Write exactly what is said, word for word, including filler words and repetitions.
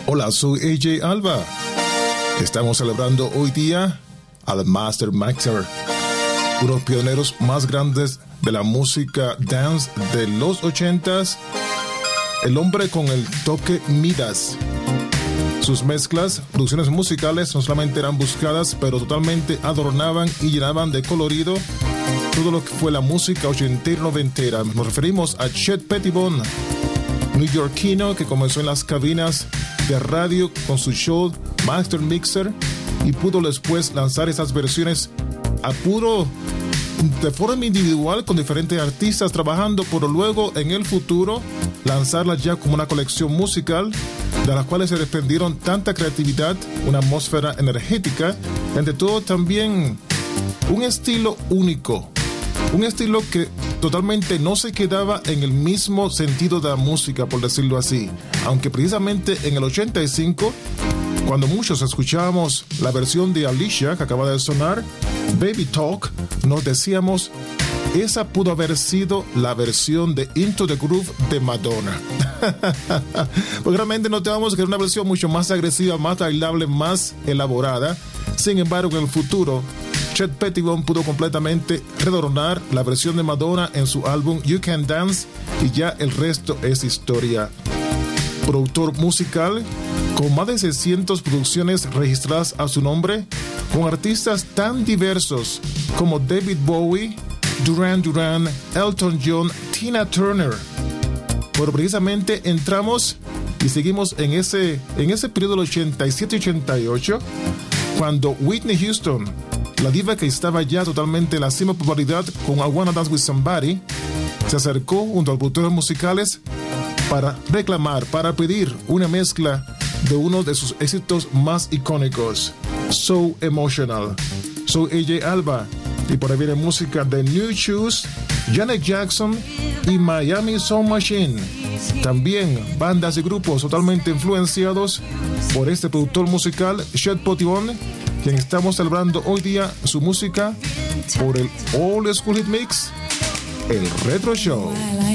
Hola, soy A J Alba. Estamos celebrando hoy día al Master Mixer, uno de los pioneros más grandes de la música dance de los ochentas, el hombre con el toque Midas. Sus mezclas, producciones musicales no solamente eran buscadas, pero totalmente adornaban y llenaban de colorido todo lo que fue la música ochentera y noventera. Nos referimos a Chet Pettibone, neoyorquino que comenzó en las cabinas de radio con su show Master Mixer y pudo después lanzar esas versiones a puro de forma individual con diferentes artistas trabajando, pero luego en el futuro lanzarlas ya como una colección musical de las cuales se desprendieron tanta creatividad, una atmósfera energética, entre todo también un estilo único, un estilo que totalmente no se quedaba en el mismo sentido de la música, por decirlo así, aunque precisamente en el ochenta y cinco, cuando muchos escuchábamos la versión de Alicia que acaba de sonar, Baby Talk, nos decíamos, esa pudo haber sido la versión de Into the Groove de Madonna. Porque realmente notamos que era una versión mucho más agresiva, más bailable, más elaborada. Sin embargo, en el futuro, Chet Pettibone pudo completamente redornar la versión de Madonna en su álbum You Can Dance y ya el resto es historia. Productor musical con más de seiscientas producciones registradas a su nombre, con artistas tan diversos como David Bowie, Duran Duran, Elton John, Tina Turner. Pero precisamente entramos y seguimos en ese, en ese periodo del ochenta y siete ochenta y ocho, cuando Whitney Houston, la diva que estaba ya totalmente en la cima de popularidad con I Wanna Dance With Somebody, se acercó junto a los productores musicales para reclamar, para pedir una mezcla de uno de sus éxitos más icónicos, So Emotional. Soy A J Alba y por ahí viene música de New Shoes, Janet Jackson y Miami Sound Machine. También bandas y grupos totalmente influenciados por este productor musical, Chet Pettibone, quien estamos celebrando hoy día su música por el Old School Hit Mix, el Retro Show.